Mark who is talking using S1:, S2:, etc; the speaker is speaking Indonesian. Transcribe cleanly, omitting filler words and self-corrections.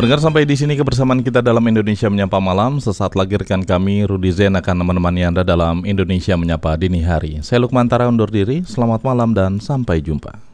S1: Pendengar, sampai di sini kebersamaan kita dalam Indonesia Menyapa Malam. Sesaat lagi rekan kami Rudi Zen akan menemani Anda dalam Indonesia Menyapa Dini Hari. Saya Lukman Tara undur diri, selamat malam dan sampai jumpa.